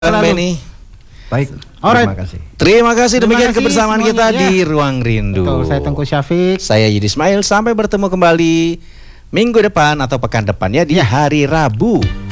Benny. Baik, Alright. terima kasih. Demikian kasih kebersamaan kita semuanya, ya. di Ruang Rindu. Betul, saya Tengku Syafiq. Saya Yudi Ismail. Sampai bertemu kembali minggu depan atau pekan depannya di hari Rabu.